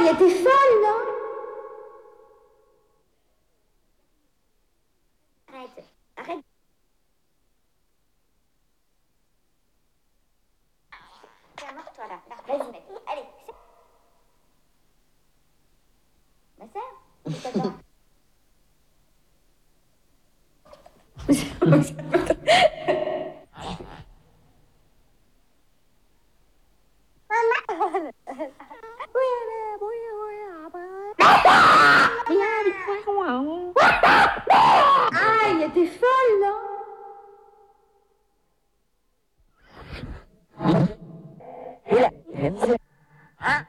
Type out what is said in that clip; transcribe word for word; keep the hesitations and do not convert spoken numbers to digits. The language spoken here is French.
elle était folle, non? Arrête, arrête. Tiens, mors-toi là. Là, vas-y, mec. Allez. Ma sœur, c'est pas